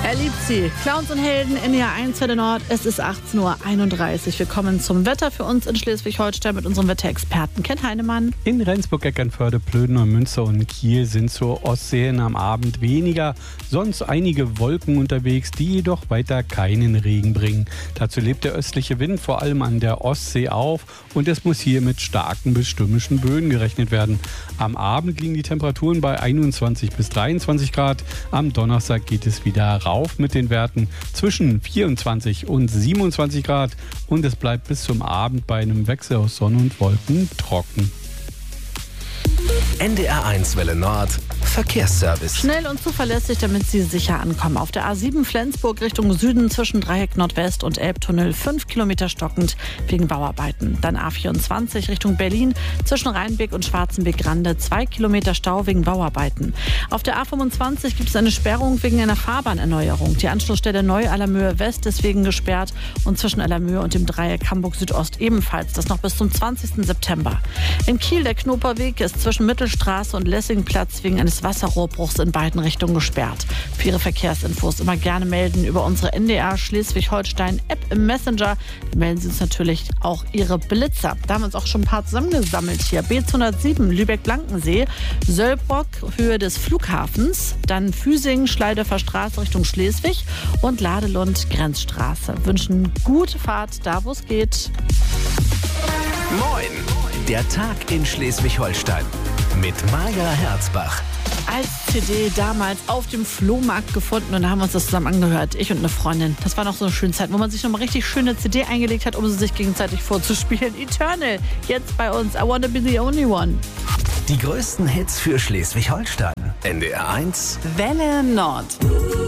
Er liebt sie. Clowns und Helden, NDR 1 Welle Nord. Es ist 18:31 Uhr. Wir kommen zum Wetter für uns in Schleswig-Holstein mit unserem Wetterexperten Ken Heinemann. In Rendsburg, Eckernförde, Plöden, Münster und Kiel sind zur Ostsee am Abend weniger. Sonst einige Wolken unterwegs, die jedoch weiter keinen Regen bringen. Dazu lebt der östliche Wind vor allem an der Ostsee auf und es muss hier mit starken bis stürmischen Böen gerechnet werden. Am Abend liegen die Temperaturen bei 21 bis 23 Grad. Am Donnerstag geht es wieder rauf mit den Werten zwischen 24 und 27 Grad und es bleibt bis zum Abend bei einem Wechsel aus Sonne und Wolken trocken. NDR 1 Welle Nord Verkehrsservice. Schnell und zuverlässig, damit Sie sicher ankommen. Auf der A7 Flensburg Richtung Süden zwischen Dreieck Nordwest und Elbtunnel 5 Kilometer stockend wegen Bauarbeiten. Dann A24 Richtung Berlin zwischen Rheinbeck und Schwarzenbeck-Rande 2 Kilometer Stau wegen Bauarbeiten. Auf der A25 gibt es eine Sperrung wegen einer Fahrbahnerneuerung. Die Anschlussstelle Neu-Allermöhe West deswegen gesperrt und zwischen Allermöhe und dem Dreieck Hamburg Südost ebenfalls. Das noch bis zum 20. September. In Kiel der Knoperweg ist zwischen Mittelstraße und Lessingplatz wegen eines Wasserrohrbruchs in beiden Richtungen gesperrt. Für Ihre Verkehrsinfos immer gerne melden über unsere NDR Schleswig-Holstein-App im Messenger. Da melden Sie uns natürlich auch Ihre Blitzer. Da haben wir uns auch schon ein paar zusammengesammelt hier. B207 Lübeck-Blankensee, Söllbrock, Höhe des Flughafens, dann Füsing, Schleihdörfer Straße Richtung Schleswig und Ladelund, Grenzstraße. Wünschen gute Fahrt da, wo es geht. Moin! Der Tag in Schleswig-Holstein mit Maja Herzbach. Als CD damals auf dem Flohmarkt gefunden und da haben wir uns das zusammen angehört, ich und eine Freundin. Das war noch so eine schöne Zeit, wo man sich noch mal richtig schöne CD eingelegt hat, um sie sich gegenseitig vorzuspielen. Eternal, jetzt bei uns, I Wanna Be the Only One. Die größten Hits für Schleswig-Holstein. NDR 1 Welle Nord.